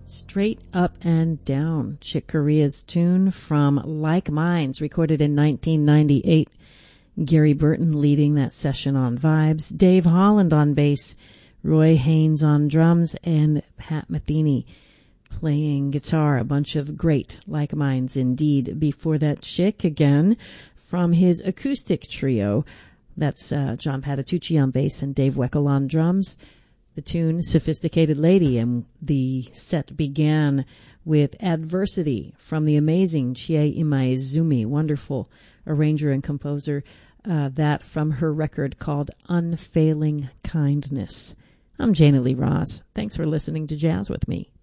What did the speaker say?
Straight Up and Down, Chick Corea's tune from Like Minds, recorded in 1998. Gary Burton leading that session on vibes, Dave Holland on bass, Roy Haynes on drums, and Pat Metheny playing guitar. A bunch of great Like Minds indeed. Before that, Chick again from his acoustic trio. That's John Patitucci on bass and Dave Weckl on drums. The tune Sophisticated Lady, and the set began with Adversity from the amazing Chie Imaizumi, wonderful arranger and composer, that from her record called Unfailing Kindness. I'm Jana Lee Ross. Thanks for listening to Jazz with me.